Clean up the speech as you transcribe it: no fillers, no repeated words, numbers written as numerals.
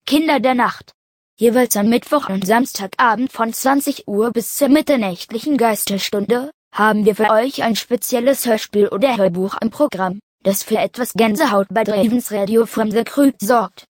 Kinder der Nacht. Jeweils am Mittwoch und Samstagabend von 20 Uhr bis zur mitternächtlichen Geisterstunde haben wir für euch ein spezielles Hörspiel oder Hörbuch im Programm, das für etwas Gänsehaut bei Dravens Radio from the Crypt sorgt.